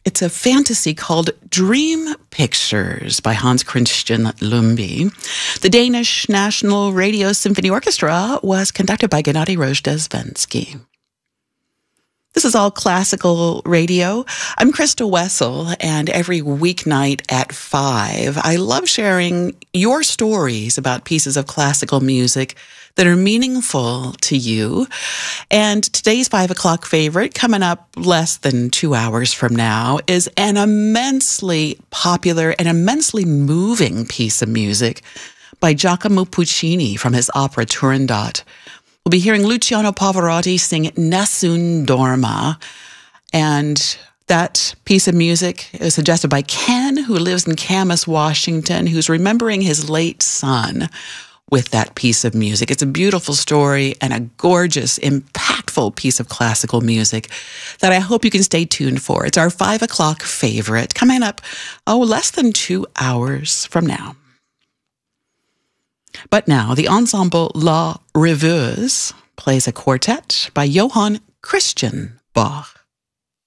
It's a fantasy called Dream Pictures by Hans Christian Lumby. The Danish National Radio Symphony Orchestra was conducted by Gennady Rozhdestvensky. This is All Classical Radio. I'm Krista Wessel, and every weeknight at 5, I love sharing your stories about pieces of classical music that are meaningful to you. And today's 5 o'clock favorite, coming up less than 2 hours from now, is an immensely popular and immensely moving piece of music by Giacomo Puccini from his opera Turandot. We'll be hearing Luciano Pavarotti sing Nessun Dorma, and that piece of music is suggested by Ken, who lives in Camas, Washington, who's remembering his late son with that piece of music. It's a beautiful story and a gorgeous, impactful piece of classical music that I hope you can stay tuned for. It's our 5 o'clock favorite, coming up, less than 2 hours from now. But now, the ensemble La Rêveuse plays a quartet by Johann Christian Bach.